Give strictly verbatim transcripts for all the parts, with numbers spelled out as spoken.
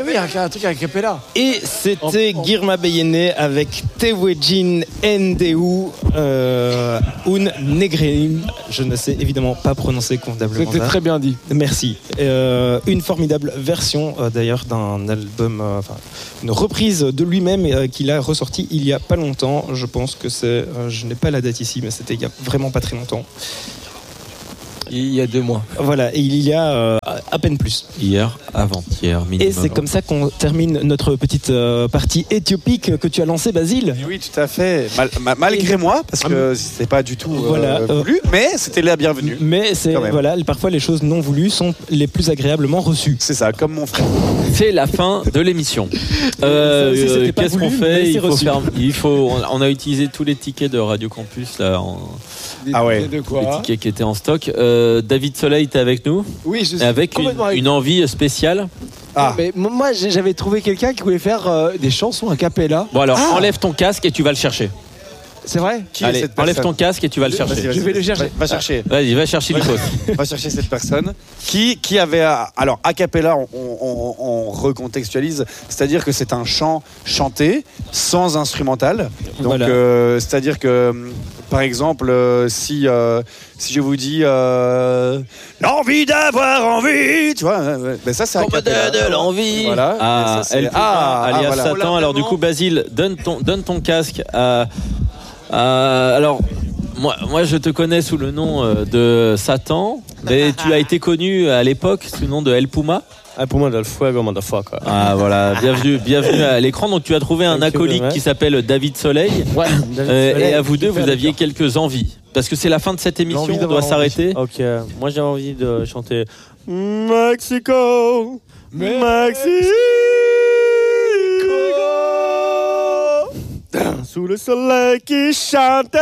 oui, un, un truc avec Capella. Et c'était Girma Beyene avec Tewejin Ndeu euh, Un Negreim. Je ne sais évidemment pas prononcer convenablement. C'était ça. très bien dit. Merci. Euh, une formidable version euh, d'ailleurs d'un album, euh, enfin une reprise de lui-même euh, qu'il a ressorti il y a pas longtemps. Je pense que c'est, euh, je n'ai pas la date ici, mais c'était il y a vraiment pas très longtemps. Il y a deux mois. Voilà, et il y a euh, à peine plus. Hier, avant-hier, minimum. Et c'est comme ça qu'on termine notre petite euh, partie éthiopique que tu as lancée, Basile. Oui, tout à fait. Mal, ma, malgré moi, parce que c'était pas du tout euh, voilà, voulu, mais c'était la bienvenue. Mais c'est voilà, parfois les choses non voulues sont les plus agréablement reçues. C'est ça, comme mon frère. C'est la fin de l'émission. Euh, si euh, qu'est-ce voulu, qu'on fait il faut, faire, il faut on a utilisé tous les tickets de Radio Campus là. En, ah ouais. De quoi les tickets qui étaient en stock. Euh, David Soleil, t'es avec nous? Oui, je suis avec une, une envie spéciale. Ah. Mais moi, j'avais trouvé quelqu'un qui voulait faire euh, des chansons a cappella. Bon alors, ah. enlève ton casque et tu vas le chercher. C'est vrai? Qui Allez, enlève ton casque et tu vas le chercher. Vas-y, vas-y, je vais le chercher. Va, va chercher. Vas-y, va chercher Nikos. Va chercher cette personne qui, qui avait... Alors, a cappella, on, on, on recontextualise, c'est-à-dire que c'est un chant chanté, sans instrumental. Donc, voilà. euh, c'est-à-dire que, par exemple, euh, si, euh, si je vous dis euh, l'envie d'avoir envie, tu vois, euh, ben ça, c'est a cappella. de l'envie. Voilà. Ah, ça, elle ah, alias ah, voilà. Satan. Alors, du coup, Basile, donne ton, donne ton casque à... Euh, alors, moi, moi, je te connais sous le nom euh, de Satan, mais tu as été connu à l'époque sous le nom de El Puma. El Puma del Fuego, motherfucker. Ah voilà, bienvenue, bienvenue à l'écran. Donc tu as trouvé un Thank acolyte you, qui s'appelle David Soleil. Ouais, David euh, Soleil. Et à vous deux, vous aviez quelques envies. Parce que c'est la fin de cette émission, on doit s'arrêter. Ok, moi j'ai envie de chanter Mexico, Mexico. Sous le soleil qui chantait.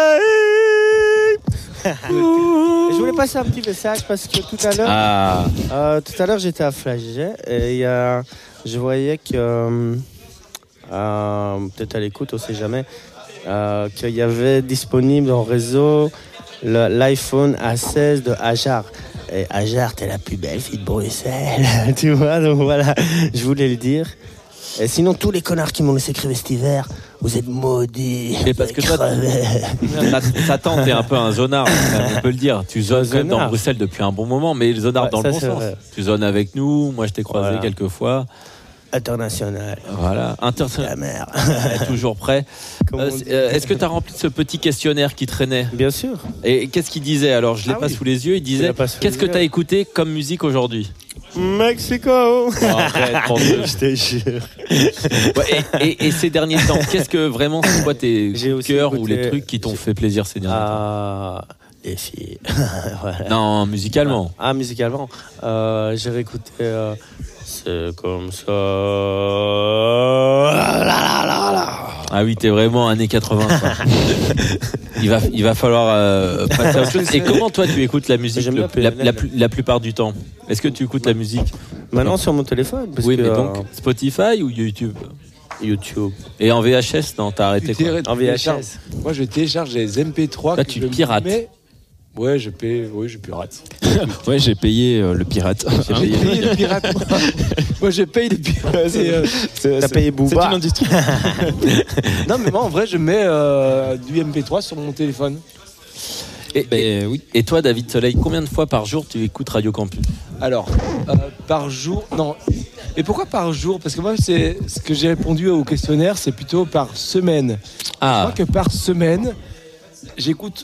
Je voulais passer un petit message parce que tout à l'heure, ah. euh, tout à l'heure j'étais à Flaget et euh, je voyais que euh, euh, peut-être à l'écoute, on sait jamais, euh, qu'il y avait disponible en réseau le, l'iPhone A seize de Ajar. Et Ajar, t'es la plus belle fille de Bruxelles, tu vois. Donc voilà, je voulais le dire. Et sinon, tous les connards qui m'ont laissé crever cet hiver, vous êtes maudits. Et parce que toi, Satan, t'es un peu un zonard, on peut le dire. Tu zones quand même dans Bruxelles depuis un bon moment, mais le zonard ouais, dans le bon sens. Vrai. Tu zones avec nous, moi je t'ai croisé voilà. quelques fois. International. Voilà, international. La mer. Toujours prêt. Euh, euh, est-ce que tu as rempli ce petit questionnaire qui traînait? Bien sûr. Et qu'est-ce qu'il disait? Alors, je ne l'ai ah pas oui. sous les yeux. Il disait qu'est-ce que tu as écouté comme musique aujourd'hui? Mexico. Oh, arrête, je te jure. Ouais, et, et, et ces derniers temps, qu'est-ce que vraiment, c'est quoi tes cœurs ou les trucs qui t'ont fait plaisir ces derniers ah, temps? Les filles. Voilà. Non, musicalement. Ah, ah musicalement. Euh, j'ai réécouté. Euh, C'est comme ça. Ah oui, t'es vraiment années quatre-vingts. il, va, il va falloir euh, passer à autre chose. Et comment toi tu écoutes la musique le, la, la, la plupart du temps? Est-ce que tu écoutes la musique maintenant sur mon téléphone parce oui, que, mais donc euh... Spotify ou YouTube? YouTube. Et en V H S, non, t'as arrêté quoi? En V H S. Moi je télécharge les M P trois. Là, tu pirates. Mets... Ouais, je paye, oui, je pirate. Ouais, j'ai payé euh, le pirate. J'ai payé, payé le pirate. Moi, moi je paye les pirates. C'est, euh, c'est, T'as c'est, payé Booba. C'est une industrie. Non, mais moi en vrai, je mets euh, du M P trois sur mon téléphone. Et, ben, et, oui. Et toi, David Soleil, combien de fois par jour tu écoutes Radio Campus? Alors, euh, par jour, non. Et pourquoi par jour? Parce que moi, c'est ce que j'ai répondu au questionnaire, c'est plutôt par semaine. Ah. Je crois que par semaine, j'écoute.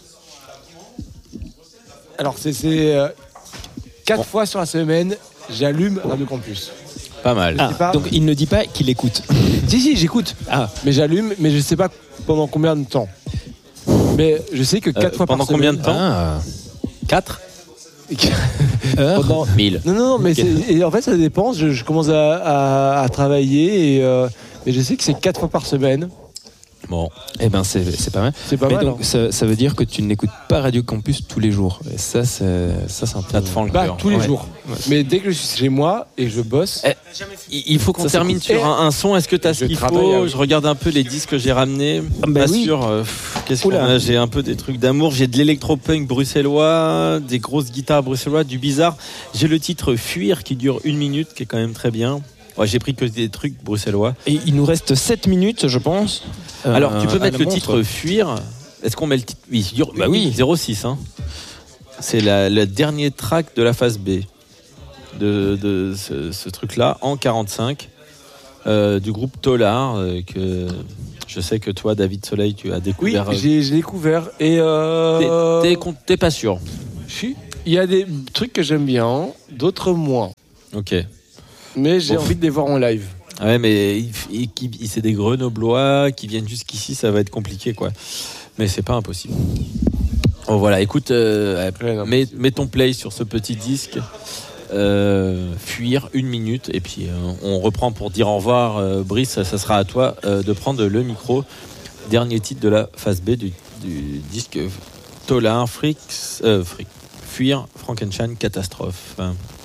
Alors, c'est, c'est euh, quatre bon. fois sur la semaine, j'allume Radio Campus. Pas mal. Ah, pas... Donc, il ne dit pas qu'il écoute. Si, si, j'écoute. Ah. Mais j'allume, mais je ne sais pas pendant combien de temps. Mais je sais que quatre euh, fois par semaine. Pendant combien de temps? ah. quatre Pendant mille. Non, non, non, mais c'est... Et en fait, ça dépend. Je, je commence à, à, à travailler et, euh, et je sais que c'est quatre fois par semaine. Bon, eh ben c'est, c'est pas mal. C'est pas mais mal. Donc, ça, ça veut dire que tu n'écoutes pas Radio Campus tous les jours. Et ça, c'est, ça, c'est un peu. Ça te fend le bah, cœur. tous les ouais. jours. Ouais. Mais dès que je suis chez moi et je bosse. Eh, il faut qu'on ça, termine sur un, un son. Est-ce que tu as ce qu'il faut? Avec... Je regarde un peu les disques que j'ai ramenés. Ah, bah pas oui. sûr. Euh, qu'est-ce qu'on a? J'ai un peu des trucs d'amour. J'ai de l'électropunk bruxellois, des grosses guitares bruxellois, du bizarre. J'ai le titre Fuir qui dure une minute, qui est quand même très bien. Ouais, j'ai pris que des trucs bruxellois. Et il nous reste sept minutes, je pense. Alors, euh, tu peux mettre le montre. titre Fuir. Est-ce qu'on met le titre Oui, bah oui. zéro six. Hein. C'est la, le dernier track de la phase B de, de ce, ce truc-là, en quarante-cinq, euh, du groupe Tolar, euh, que je sais que toi, David Soleil, tu as découvert. Oui, j'ai, j'ai découvert. Et euh... t'es, t'es, t'es pas sûr. Si. Il y a des trucs que j'aime bien, d'autres moins. Ok. Mais j'ai bon. envie de les voir en live. Ouais, mais il, il, il, c'est des Grenoblois qui viennent jusqu'ici, ça va être compliqué, quoi. Mais c'est pas impossible. Bon, voilà, écoute, euh, ouais, mets, mets ton play sur ce petit disque. Euh, fuir une minute et puis euh, on reprend pour dire au revoir. euh, Brice, ça, ça sera à toi euh, de prendre le micro. Dernier titre de la phase B du, du disque Tolar, Fricks, euh, Frick, Fuir, Frankenstein, Catastrophe. Enfin,